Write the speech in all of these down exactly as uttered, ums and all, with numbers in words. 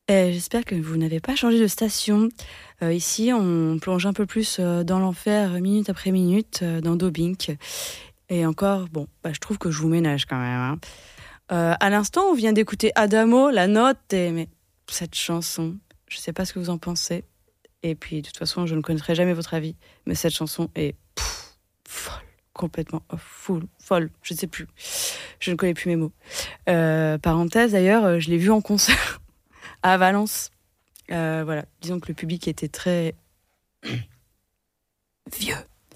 Et j'espère que vous n'avez pas changé de station. Euh, ici, on plonge un peu plus euh, dans l'enfer, minute après minute, euh, dans Dobink. Et encore, bon, bah, je trouve que je vous ménage quand même. Hein. Euh, à l'instant, on vient d'écouter Adamo, La Notte. Et... Mais cette chanson, je ne sais pas ce que vous en pensez. Et puis, de toute façon, je ne connaîtrai jamais votre avis. Mais cette chanson est pff, folle, complètement oh, full, folle. Je ne sais plus. Je ne connais plus mes mots. Euh, parenthèse, d'ailleurs, je l'ai vue en concert. À Valence, euh, voilà, disons que le public était très vieux.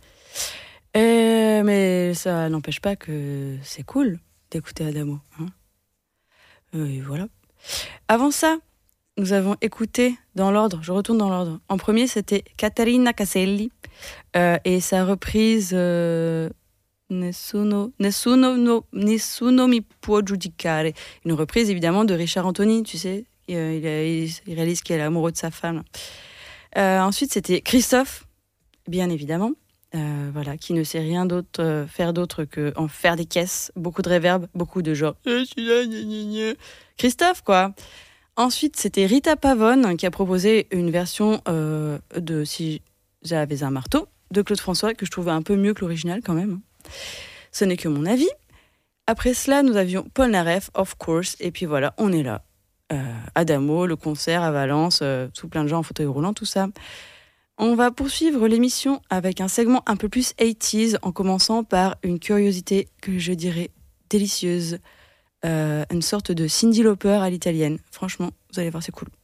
Et, mais ça n'empêche pas que c'est cool d'écouter Adamo. Hein. Et voilà. Avant ça, nous avons écouté dans l'ordre, je retourne dans l'ordre. En premier, c'était Caterina Caselli euh, et sa reprise euh, Nessuno, Nessuno, no, Nessuno mi può giudicare. Une reprise évidemment de Richard Anthony, tu sais. Il, il, il réalise qu'il est amoureux de sa femme. Euh, ensuite, c'était Christophe, bien évidemment, euh, voilà, qui ne sait rien d'autre euh, faire d'autre que en faire des caisses, beaucoup de réverb, beaucoup de genre. Christophe, quoi. Ensuite, c'était Rita Pavone qui a proposé une version euh, de Si j'avais un marteau de Claude François que je trouvais un peu mieux que l'original quand même. Ce n'est que mon avis. Après cela, nous avions Paul Naref, Of Course, et puis voilà, on est là. Euh, Adamo, le concert à Valence, euh, tout plein de gens en fauteuil roulant, tout ça. On va poursuivre l'émission avec un segment un peu plus eighties, en commençant par une curiosité que je dirais délicieuse, euh, une sorte de Cyndi Lauper à l'italienne. Franchement, vous allez voir, c'est cool.